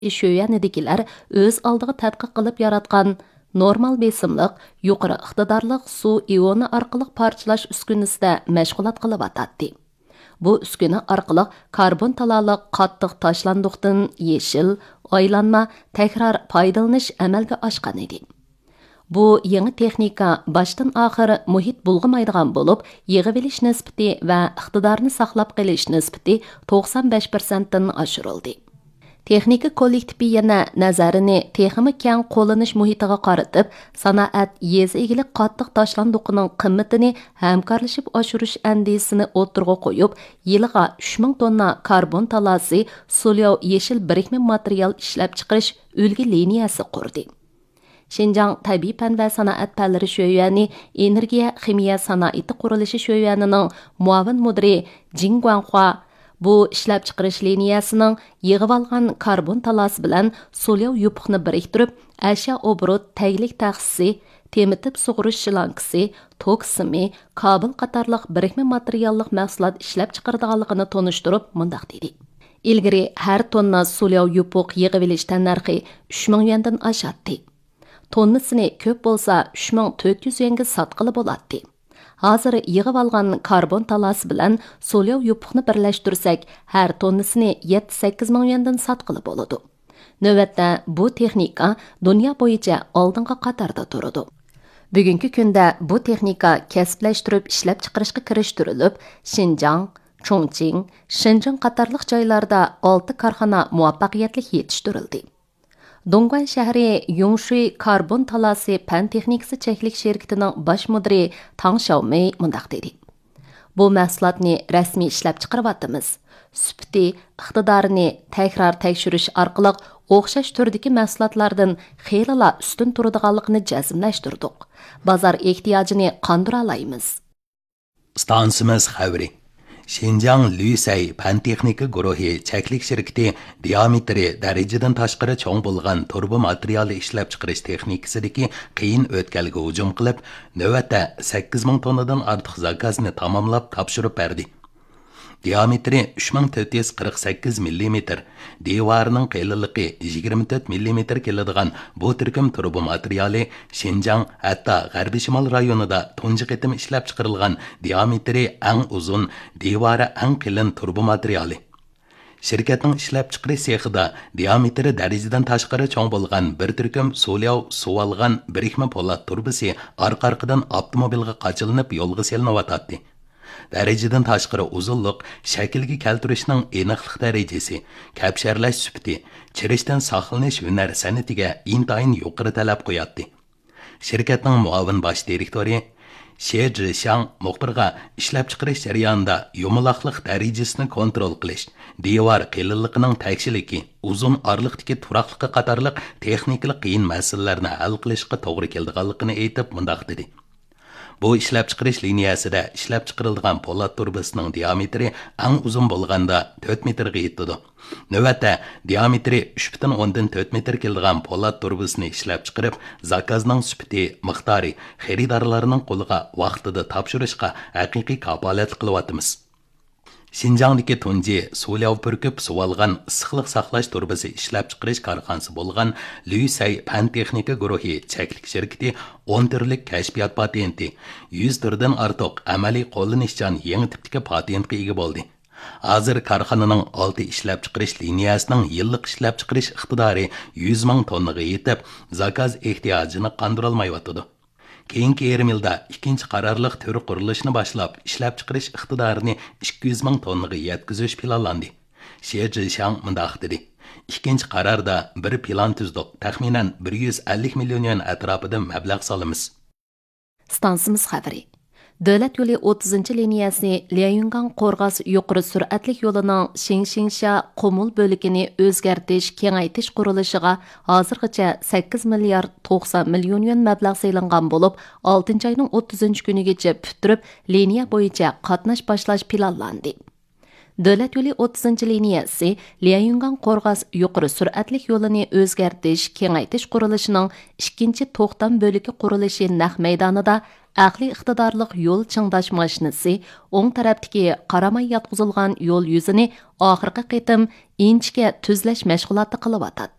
şöyənidikiler öz aldığı tədqiq qılıb yaratqan normal besimliq, yuqarı iqtidarlıq su ioni arqılıq parçalaş üskünüsdə məşğulat qılıb atatdı. Bu üsküne arqılıq karbon talalıq qattiq taşlandıqdan yeşil, aylanma, təkrar paydalanış əməlgə aşqan idi. Bu yeni texnika başdan axır muhit bulğumaydigan bo'lib, yig'ilish nisbati va iqtidorni saqlab qolish nisbati 95% dan oshirildi. Texnika kollektivi yana nazarini texnik keng qo'llanish muhitiga qaratib, sanoat yezi egilik qattiq tashlanduqining qimmatini hamkorlashib oshirish andisini o'tirg'a qo'yib, yiliga 3000 tonna karbon talasi, so'lov yeshil birikma material ishlab chiqarish ulgi liniyasi qurdi. Şinjan Tabiiy fan va sanoat fanlari sho'yani energiya ximiya sanoati qurilishi sho'yanining muavin mudiri Jin Guanhua bu ishlab chiqarish liniyasining yig'ib olgan karbon talasi bilan so'lov yupuqni biriktirib, asha obrot taglik taxsisi, temitib sug'urish shilankisi, tok simi, kabel qatorliq birikma materiallik mahsulot ishlab chiqaradiganligini tonishtirib, mundaq dedi. Ilgari har tonna so'lov yupuq yig'ib olish narxi 3000 yuandan oshadi. Tonnasini ko'p bo'lsa 3400 yuanga sotqili bo'ladi. Hozir yig'ib olgan karbon talasi bilan so'lov yupuqni birlashtirsak, har tonnasini 7-8 ming yuandan sotqili bo'ladi. Navbatda bu texnika dunyo bo'yicha oldingi qatorda turadi. Bugungi kunda bu texnika kasblashtirib ishlab chiqarishga kirishtirilib, Xinjiang, Chongqing, Shenzhen qatorliq joylarda 6 korxona muvaffaqiyatli yetishtirildi. Dongguan shahri Yongshui karbon talasi pan texnikasi cheklik şirketining bosh mudiri Tang Xiaomei mundaq dedi. Bu mahsulotni rasmiy ishlab chiqaryapmiz. Sufti, iqtidorini takrar tekshirish orqali o'xshash turdagi mahsulotlardan xeyla ustun turadiganligini jazmlashtirdik. Bozor ehtiyojini qondira olamiz. Stansimiz xabari. Şinjan Lüsey Pan Texnika guruhi çeklik şirketi diametri darajadan tashqari cho'ng bo'lgan turbo materiali ishlab chiqarish texnikasidagi qiyin o'tkalga hujum qilib, navbatda 8000 tonnadan ortiq zakozni tamomlab topshirib berdi. Diametri 3448 mm, devorining qalinligi 24 mm keladigan bu turkum turbo materiali Şinjan hatto G'arbiy Shimol rayonida tunji qitim ishlab chiqarilgan diametri eng uzun, devori eng qalin turbo materiali. Şirketning ishlab chiqarish sexida diametri darajadan tashqari cho'ng bo'lgan bir turkum so'lov suvalgan birikma po'lat turbasi orqa-orqadan avtomobilga qachilinib yo'lga selinyotdi. Darajadan tashqari uzunlik, shaklga keltirishning aniqlik darajasi, kapsharlash sifati, chirishdan saqlanish hunar san'atiga intayin yuqori talab qo'yadi. Shirkatning muavin bosh direktori Xie Zhixiang muxbirga ishlab chiqarish jarayonida yumaloqlik darajasini kontrol qilish, devor qalinligining tekshiligi, uzun orliqdagi turaqligi qatorliq texnik qiyin masalalarni hal qilishga to'g'ri kelganligini aytib mundaq dedi. Bu ishlab chiqarish liniyasida ishlab chiqarilgan po'lat turbasining diametri eng uzun bo'lganda 4 metrga yetadi. Navbatda diametri 3,4 metr kelgan po'lat turbasini ishlab chiqarib, zakazning sifati, miqdori xaridorlarning qo'liga vaqtida topshirishga haqiqiy kafolat qilyapmiz. Şinjangdagi tunji so'lov purkib suvalgan issiqlik saqlash turbasi ishlab chiqarish korxonasi bo'lgan Lüsey Pan Texnika guruhi cheklik shirkati 10 turlik kashfiyot patenti, 100 turdan ortiq amaliy qo'llanishchan yangi tipdagi patentga ega bo'ldi. Hozir korxonaning 6 ishlab chiqarish liniyasining yillik ishlab chiqarish iqtidori 100 ming tonnaga yetib, zakaz ehtiyojini qondira olmayotdi. Keyingi yarim yilda ikkinchi qarorliq turi qurilishini boshlab, ishlab chiqarish iqtidorini 200 ming tonnaga yetkazish planlandi. Xie Zhixiang mundaq dedi. Ikkinchi qarorda bir plan tuzdik. Taxminan 150 million yuan atrofida mablag' solamiz. Stansimiz xabari. Davlat yo'li 30 liniyasi Lianyungan Qo'rg'as yuqori sur'atlik yo'lining Xinxingsha qumul bo'ligini o'zgartirish, kengaytirish qurilishiga hozirgacha 8 milliard 90 million yuan mablag' saylangan bo'lib, 6-oyning 30-kunigacha puturib, liniya bo'yicha qatnash boshlash planlandi. Davlat yo'li 30 liniyasi Lianyungan Qo'rg'as yuqori sur'atlik yo'lini o'zgartirish, kengaytirish qurilishining ikkinchi to'xtam bo'ligi qurilishi naq maydonida Aqli iqtidorliq yo'l chingdash mashinasi o'ng tarafdagi qaramay yotqizilgan yo'l yuzini oxirgi qitim inchga tuzlash mashg'uloti qilyotadi.